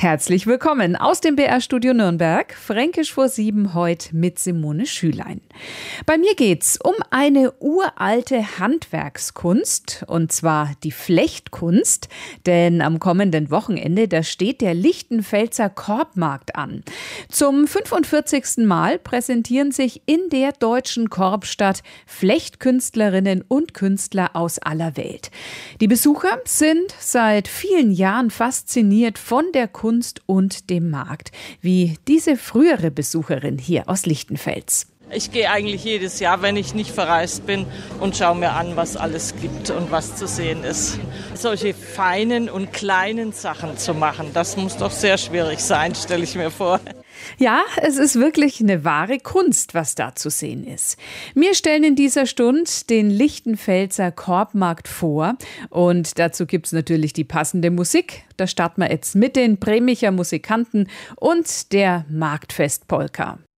Herzlich willkommen aus dem BR-Studio Nürnberg, Fränkisch vor 7 heute mit Simone Schülein. Bei mir geht's um eine uralte Handwerkskunst, und zwar die Flechtkunst, denn am kommenden Wochenende, da steht der Lichtenfelser Korbmarkt an. Zum 45. Mal präsentieren sich in der deutschen Korbstadt Flechtkünstlerinnen und Künstler aus aller Welt. Die Besucher sind seit vielen Jahren fasziniert von der Kunst und dem Markt, wie diese frühere Besucherin hier aus Lichtenfels. Ich gehe eigentlich jedes Jahr, wenn ich nicht verreist bin, und schaue mir an, was alles gibt und was zu sehen ist. Solche feinen und kleinen Sachen zu machen, das muss doch sehr schwierig sein, stelle ich mir vor. Ja, es ist wirklich eine wahre Kunst, was da zu sehen ist. Wir stellen in dieser Stunde den Lichtenfelser Korbmarkt vor und dazu gibt es natürlich die passende Musik. Da starten wir jetzt mit den Bremicher Musikanten und der Marktfestpolka.